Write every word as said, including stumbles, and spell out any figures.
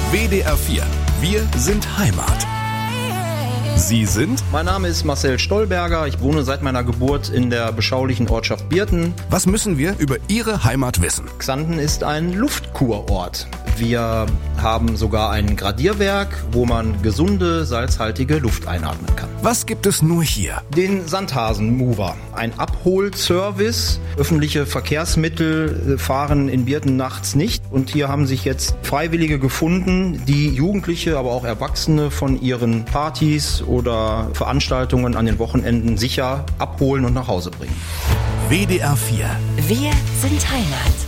W D R vier. Wir sind Heimat. Sie sind? Mein Name ist Marcel Stolberger. Ich wohne seit meiner Geburt in der beschaulichen Ortschaft Birten. Was müssen wir über Ihre Heimat wissen? Xanten ist ein Luftkurort. Wir haben sogar ein Gradierwerk, wo man gesunde, salzhaltige Luft einatmen kann. Was gibt es nur hier? Den Sandhasen-Mover, ein Abholservice. Öffentliche Verkehrsmittel fahren in Birten nachts nicht. Und hier haben sich jetzt Freiwillige gefunden, die Jugendliche, aber auch Erwachsene von ihren Partys oder Veranstaltungen an den Wochenenden sicher abholen und nach Hause bringen. W D R vier. Wir sind Heimat.